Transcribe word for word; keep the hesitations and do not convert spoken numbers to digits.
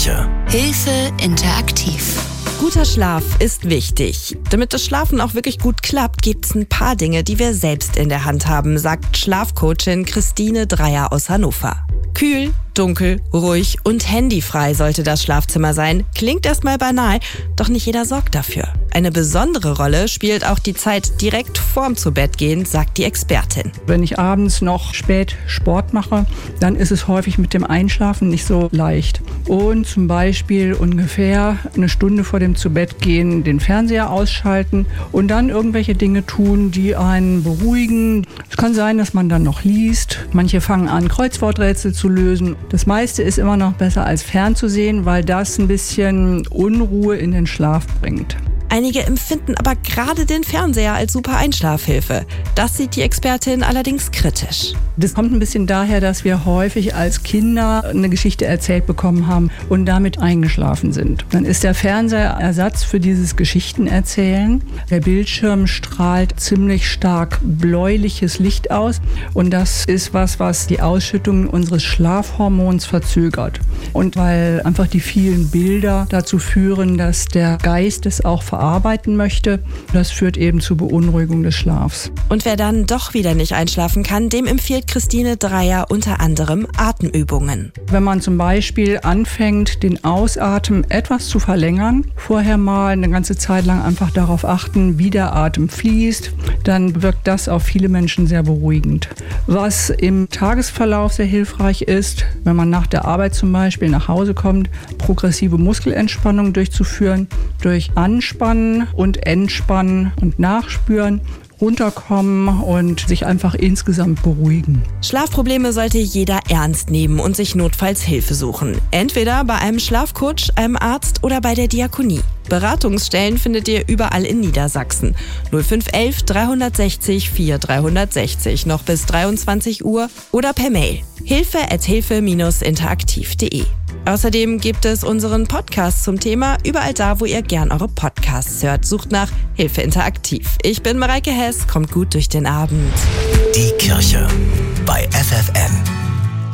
Kirche. Hilfe interaktiv. Guter Schlaf ist wichtig. Damit das Schlafen auch wirklich gut klappt, gibt es ein paar Dinge, die wir selbst in der Hand haben, sagt Schlafcoachin Christine Dreier aus Hannover. Kühl, dunkel, ruhig und handyfrei sollte das Schlafzimmer sein. Klingt erstmal banal, doch nicht jeder sorgt dafür. Eine besondere Rolle spielt auch die Zeit direkt vorm Zubettgehen, sagt die Expertin. Wenn ich abends noch spät Sport mache, dann ist es häufig mit dem Einschlafen nicht so leicht. Und zum Beispiel ungefähr eine Stunde vor dem Zubettgehen den Fernseher ausschalten und dann irgendwelche Dinge tun, die einen beruhigen. Es kann sein, dass man dann noch liest. Manche fangen an, Kreuzworträtsel zu lösen. Das meiste ist immer noch besser als fernzusehen, weil das ein bisschen Unruhe in den Schlaf bringt. Einige empfinden aber gerade den Fernseher als super Einschlafhilfe. Das sieht die Expertin allerdings kritisch. Das kommt ein bisschen daher, dass wir häufig als Kinder eine Geschichte erzählt bekommen haben und damit eingeschlafen sind. Dann ist der Fernseher Ersatz für dieses Geschichtenerzählen. Der Bildschirm strahlt ziemlich stark bläuliches Licht aus und das ist was, was die Ausschüttung unseres Schlafhormons verzögert. Und weil einfach die vielen Bilder dazu führen, dass der Geist es auch verarbeiten möchte, das führt eben zu Beunruhigung des Schlafs. Und wer dann doch wieder nicht einschlafen kann, dem empfiehlt Christine Dreier unter anderem Atemübungen. Wenn man zum Beispiel anfängt, den Ausatmen etwas zu verlängern, vorher mal eine ganze Zeit lang einfach darauf achten, wie der Atem fließt, dann wirkt das auf viele Menschen sehr beruhigend. Was im Tagesverlauf sehr hilfreich ist, wenn man nach der Arbeit zum Beispiel nach Hause kommt, progressive Muskelentspannung durchzuführen, durch Anspannen und Entspannen und Nachspüren, runterkommen und sich einfach insgesamt beruhigen. Schlafprobleme sollte jeder ernst nehmen und sich notfalls Hilfe suchen. Entweder bei einem Schlafcoach, einem Arzt oder bei der Diakonie. Beratungsstellen findet ihr überall in Niedersachsen. null fünf elf dreihundertsechzig vier dreihundertsechzig noch bis dreiundzwanzig Uhr oder per Mail hilfe at hilfe interaktiv punkt de. Außerdem gibt es unseren Podcast zum Thema überall da, wo ihr gern eure Podcasts hört. Sucht nach Hilfe Interaktiv. Ich bin Mareike Hess, kommt gut durch den Abend. Die Kirche bei F F N.